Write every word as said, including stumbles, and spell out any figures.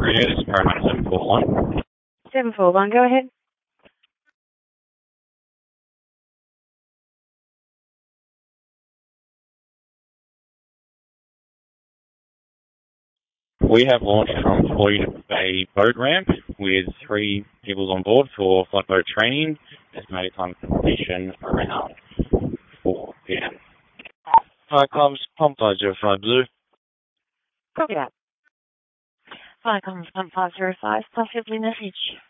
Korea, this is Paramount seven four one. seven four one, go ahead. We have launched from Floyd Bay boat ramp with three people on board for flight boat training. Estimated time completion around four p.m. Hi, comms, pump five zero five Blue. Copy that. Flight comms, pump five zero five, possibly message.